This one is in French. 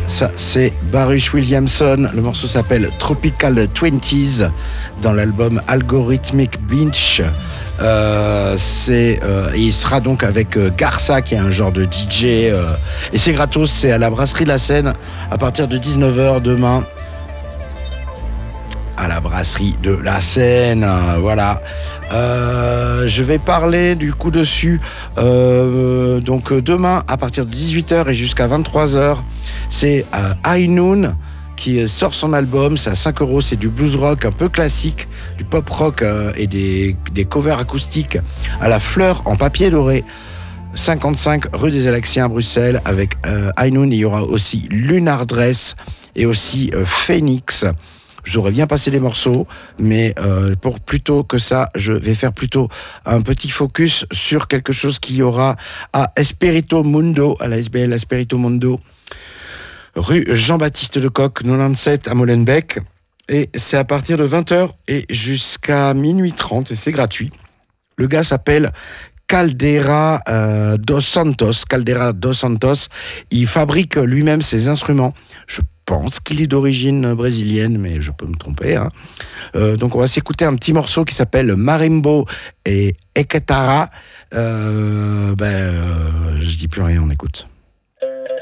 Ça, c'est Baruch Williamson. Le morceau s'appelle Tropical 20s dans l'album Algorithmic Beach. Et il sera donc avec Garza, qui est un genre de DJ. Et c'est gratos, c'est à la Brasserie La Seine à partir de 19h demain. À la Brasserie de la Seine, voilà. Je vais parler du coup dessus. Donc demain, à partir de 18h et jusqu'à 23h, c'est High Noon qui sort son album. C'est à 5€, c'est du blues rock un peu classique, du pop rock et des covers acoustiques à la fleur en papier doré. 55 rue des Alexiens à Bruxelles. Avec High Noon, il y aura aussi Lunar Dress et aussi Phoenix. J'aurais bien passé les morceaux, mais pour plutôt que ça, je vais faire plutôt un petit focus sur quelque chose qu'il y aura à Espirito Mundo, à la SBL Espirito Mundo, rue Jean-Baptiste Lecoq, 97 à Molenbeek. Et c'est à partir de 20h et jusqu'à minuit 30, et c'est gratuit. Le gars s'appelle Caldera dos Santos. Caldera dos Santos. Il fabrique lui-même ses instruments. Je pense qu'il est d'origine brésilienne, mais je peux me tromper. Hein. Donc on va s'écouter un petit morceau qui s'appelle Marimbo et Eketara. Je dis plus rien, on écoute.